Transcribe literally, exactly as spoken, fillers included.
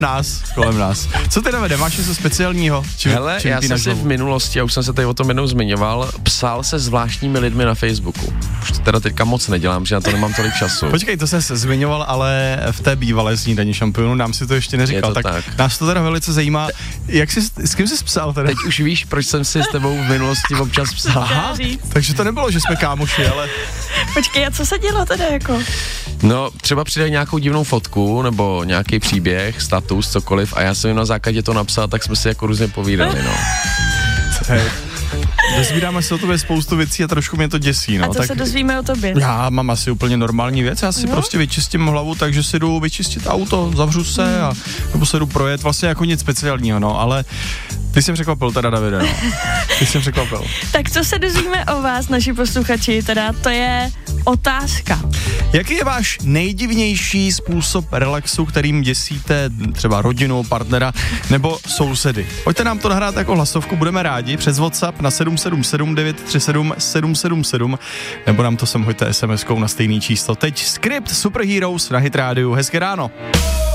nás, kolem nás. Co ty, Davide, máš něco speciálního? Čím, Hele, čím já jsem si v minulosti, a už jsem se tady o tom jednou zmiňoval, psal se zvláštními lidmi na Facebooku. Už to teda teďka moc nedělám, že na to nemám tolik času. Počkej, to se zmiňoval, ale v té bývalé snídani šampionů nám si to ještě neříkal. To tak, tak nás to teda velice zajímá. Jak jsi, s kým jsi psal teda? Teď už víš, proč jsem si s tebou v minulosti občas psal. Aha, takže to nebylo, že jsme kámoši, ale... Počkej, a co se dělo teda jako? No, třeba přidají nějakou divnou fotku, nebo nějaký příběh, status, cokoliv, a já jsem jim na základě to napsal, tak jsme si jako různě povídali, no. Dozvídáme se o tobě spoustu věcí a trošku mě to děsí, no. A co tak se dozvíme o tobě? Já mám asi úplně normální věc, já si no? prostě vyčistím hlavu, takže si jdu vyčistit auto, zavřu se hmm. a nebo se jdu projet, vlastně jako nic speciálního, no, ale ty jsem překvapil teda, Davide, no. Ty jsem překvapil. Tak co se dozvíme o vás, naši posluchači, teda to je otázka. Jaký je váš nejdivnější způsob relaxu, kterým děsíte třeba rodinu, partnera nebo sousedy? Pojďte nám to nahrát jako hlasovku, budeme rádi přes WhatsApp na sedm sedm sedm devět tři sedm sedm sedm sedm nebo nám to sem hoďte es em eskou na stejný číslo. Teď Skript Superheroes na Hit rádiu. Hezké ráno.